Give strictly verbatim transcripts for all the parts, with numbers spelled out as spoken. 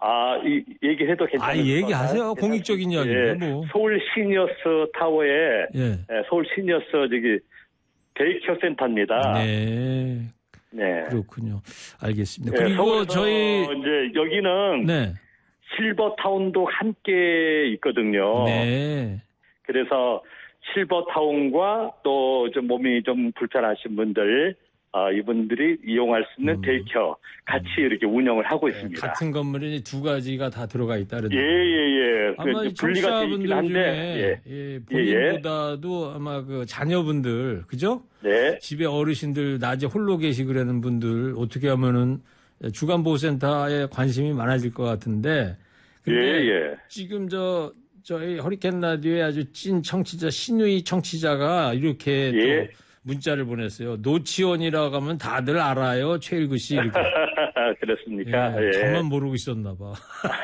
아, 이, 얘기해도 괜찮을까요? 아, 얘기하세요. 공익적인 이야기인데, 예, 뭐. 서울 시니어스 타워에, 예. 예, 서울 시니어스 저기, 데이케어 센터입니다. 네. 네. 그렇군요. 알겠습니다. 예, 그리고 저희. 이제 여기는. 네. 실버타운도 함께 있거든요. 네. 그래서 실버타운과 또 좀 몸이 좀 불편하신 분들, 아, 이분들이 이용할 수 있는 음. 데이케어 같이 음. 이렇게 운영을 하고 있습니다. 네, 같은 건물에 두 가지가 다 들어가 있다. 예, 예, 예. 아마 이 청취자분들 중에 예. 예, 본인보다도 예. 아마 그 자녀분들, 그죠? 네. 집에 어르신들 낮에 홀로 계시고 그러는 분들 어떻게 하면은 주간보호센터에 관심이 많아질 것 같은데. 근데 예, 예. 지금 저 저희 허리케인 라디오에 아주 찐 청취자 신우이 청취자가 이렇게 예. 또 문자를 보냈어요. 노치원이라고 하면 다들 알아요. 최일구 씨. 이렇게. 그렇습니까? 예, 예. 저만 모르고 있었나 봐.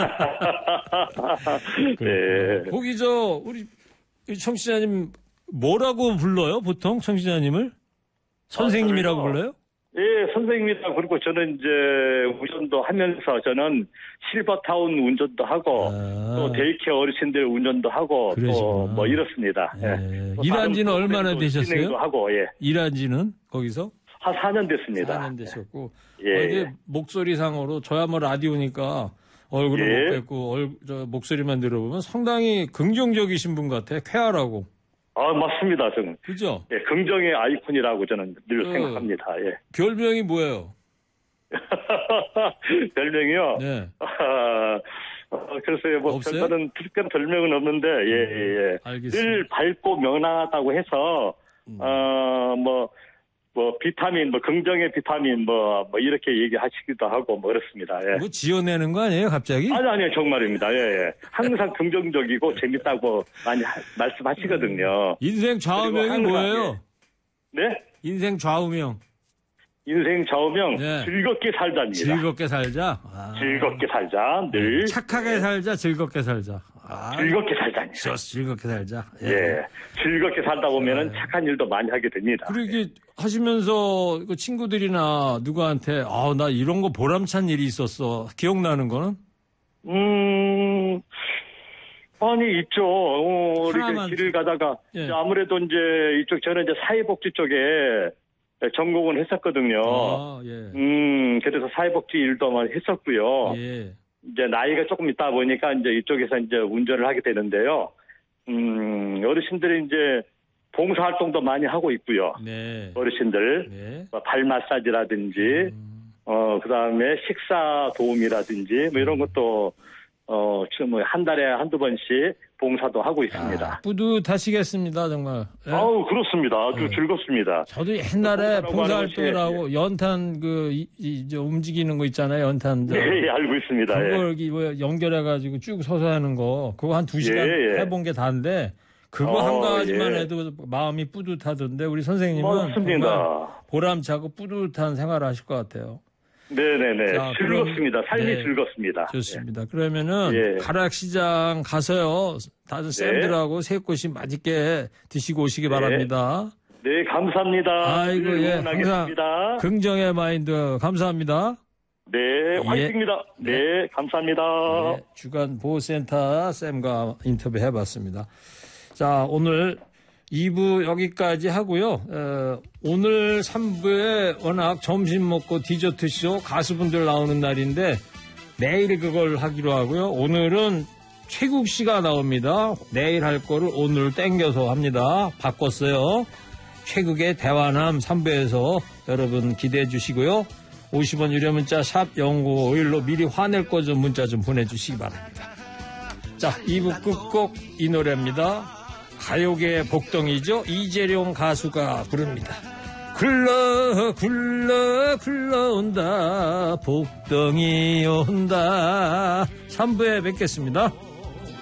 네. 거기 저 우리 청취자님 뭐라고 불러요? 보통 청취자님을? 선생님이라고 아, 불러요? 예, 선생님이다. 그리고 저는 이제 운전도 하면서 저는 실버타운 운전도 하고 아. 또 데이케어 어르신들 운전도 하고 또 뭐 이렇습니다. 예. 예. 일한 지는 얼마나 되셨어요? 진행도 하고, 예. 일한 지는 거기서? 한 사 년 됐습니다. 사 년 되셨고. 예. 어, 이제 목소리상으로 저야 뭐 라디오니까 얼굴을 예. 못 뵙고 얼, 저 목소리만 들어보면 상당히 긍정적이신 분 같아. 쾌활하고. 아, 맞습니다. 저는. 그죠? 예, 긍정의 아이콘이라고 저는 늘 그, 생각합니다. 예. 별명이 뭐예요? 별명이요? 네. 아, 어, 글쎄요, 뭐, 없어요? 별다른 특별한 별명은 없는데, 예, 예, 예. 알겠습니다. 늘 밝고 명랑하다고 해서, 음. 어, 뭐, 뭐, 비타민, 뭐, 긍정의 비타민, 뭐, 뭐, 이렇게 얘기하시기도 하고, 뭐, 그렇습니다. 예. 뭐, 지어내는 거 아니에요, 갑자기? 아니, 아니요, 정말입니다. 예, 예. 항상 긍정적이고 재밌다고 많이 하, 말씀하시거든요. 인생 좌우명이 항상, 뭐예요? 예. 네? 인생 좌우명. 인생 좌우명, 네. 즐겁게 살자입니다. 즐겁게 살자? 아. 즐겁게 살자, 늘. 착하게 네. 살자, 즐겁게 살자. 아. 즐겁게 살자입니다. 즐겁게 살자. 예. 예. 즐겁게 살다 보면은 네. 착한 일도 많이 하게 됩니다. 그러게 하시면서 친구들이나 누구한테, 아, 나 이런 거 보람찬 일이 있었어. 기억나는 거는? 음, 아니, 있죠. 어, 이렇게 길을 가다가, 예. 아무래도 이제 이쪽, 저는 이제 사회복지 쪽에 전공을 했었거든요. 아, 예. 음, 그래서 사회복지 일도 많이 했었고요. 예. 이제 나이가 조금 있다 보니까 이제 이쪽에서 이제 운전을 하게 되는데요. 음, 어르신들이 이제 봉사활동도 많이 하고 있고요. 네. 어르신들. 네. 뭐 발 마사지라든지, 음. 어, 그 다음에 식사 도움이라든지, 뭐 이런 것도, 어, 지금 한 달에 한두 번씩 봉사도 하고 있습니다. 아, 뿌듯하시겠습니다, 정말. 네. 아우, 그렇습니다. 아주 네. 즐겁습니다. 저도 옛날에 봉사활동을 하고 연탄 그, 이, 이, 움직이는 거 있잖아요, 연탄. 네, 예, 알고 있습니다. 그걸 예. 뭐 연결해가지고 쭉 서서 하는 거, 그거 한 두 시간 예, 예. 해본 게 다인데, 그거 어, 한 가지만 예. 해도 마음이 뿌듯하던데, 우리 선생님은 맞습니다. 보람차고 뿌듯한 생활을 하실 것 같아요. 네네네. 자, 즐겁습니다. 삶이 네. 즐겁습니다. 좋습니다. 예. 그러면은 예. 가락시장 가서요. 다들 쌤들하고 네. 새꼬시 맛있게 드시고 오시기 네. 바랍니다. 네, 감사합니다. 아이고, 예. 항상 긍정의 마인드 감사합니다. 네, 화이팅입니다. 예. 네. 네, 감사합니다. 네, 주간 보호센터 쌤과 인터뷰 해봤습니다. 자, 오늘 이 부 여기까지 하고요. 어, 오늘 삼 부에 워낙 점심 먹고 디저트쇼 가수분들 나오는 날인데 내일 그걸 하기로 하고요. 오늘은 최국 씨가 나옵니다. 내일 할 거를 오늘 땡겨서 합니다. 바꿨어요. 최국의 대화남 삼 부에서 여러분 기대해 주시고요. 오십 원 유료 문자 샵 공구오일로 미리 화낼 거 좀 문자 좀 보내주시기 바랍니다. 자, 이 부 끝곡 이 노래입니다. 가요계의 복덩이죠. 이재룡 가수가 부릅니다. 굴러 굴러 굴러온다 복덩이 온다. 삼 부에 뵙겠습니다.